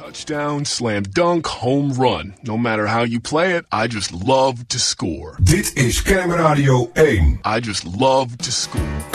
Touchdown, slam dunk, home run. No matter how you play it, I just love to score. Dit is Kerm Radio 1. I just love to score.